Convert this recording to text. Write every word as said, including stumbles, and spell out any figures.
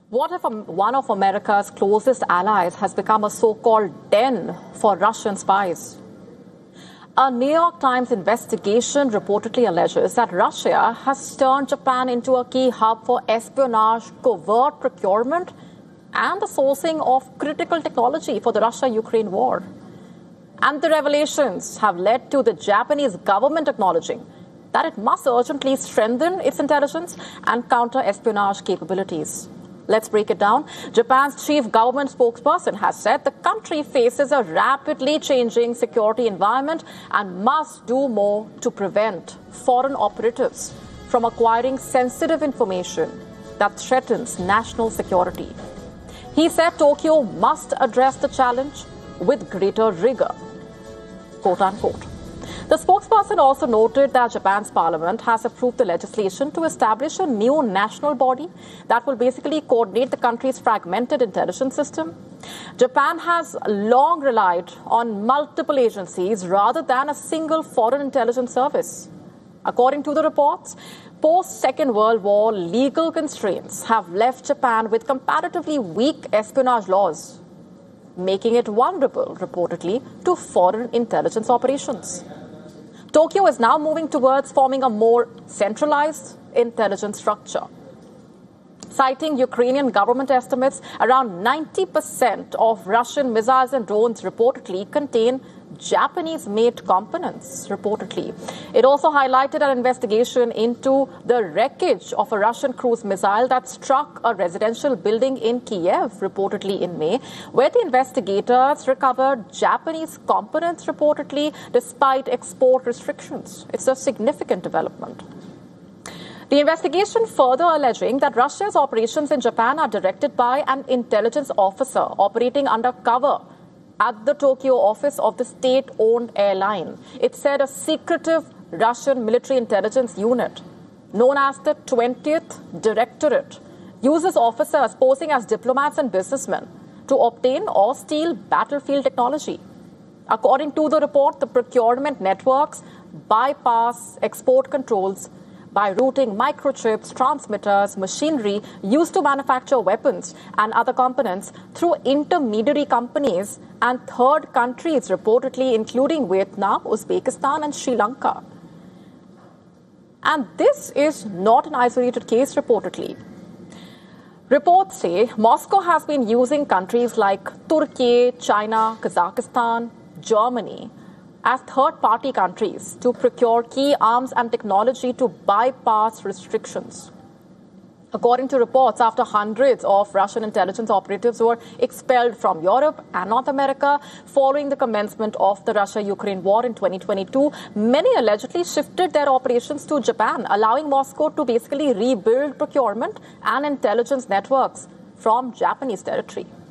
What if one of America's closest allies has become a so-called den for Russian spies? A New York Times investigation reportedly alleges that Russia has turned Japan into a key hub for espionage, covert procurement, and the sourcing of critical technology for the Russia-Ukraine war. And the revelations have led to the Japanese government acknowledging that it must urgently strengthen its intelligence and counter-espionage capabilities. Let's break it down. Japan's chief government spokesperson has said the country faces a rapidly changing security environment and must do more to prevent foreign operatives from acquiring sensitive information that threatens national security. He said Tokyo must address the challenge with greater rigor, quote unquote. The spokesperson also noted that Japan's parliament has approved the legislation to establish a new national body that will basically coordinate the country's fragmented intelligence system. Japan has long relied on multiple agencies rather than a single foreign intelligence service. According to the reports, post-Second World War legal constraints have left Japan with comparatively weak espionage laws, making it vulnerable, reportedly, to foreign intelligence operations. Tokyo is now moving towards forming a more centralized intelligence structure. Citing Ukrainian government estimates, around ninety percent of Russian missiles and drones reportedly contain Japanese-made components, reportedly. It also highlighted an investigation into the wreckage of a Russian cruise missile that struck a residential building in Kiev, reportedly in May, where the investigators recovered Japanese components, reportedly, despite export restrictions. It's a significant development. The investigation further alleging that Russia's operations in Japan are directed by an intelligence officer operating undercover at the Tokyo office of the state-owned airline. It said a secretive Russian military intelligence unit, known as the twentieth Directorate, uses officers posing as diplomats and businessmen to obtain or steal battlefield technology. According to the report, the procurement networks bypass export controls by routing microchips, transmitters, machinery used to manufacture weapons and other components through intermediary companies and third countries, reportedly including Vietnam, Uzbekistan, and Sri Lanka. And this is not an isolated case, reportedly. Reports say Moscow has been using countries like Turkey, China, Kazakhstan, Germany as third-party countries to procure key arms and technology to bypass restrictions. According to reports, after hundreds of Russian intelligence operatives were expelled from Europe and North America following the commencement of the Russia-Ukraine war in twenty twenty-two, many allegedly shifted their operations to Japan, allowing Moscow to basically rebuild procurement and intelligence networks from Japanese territory.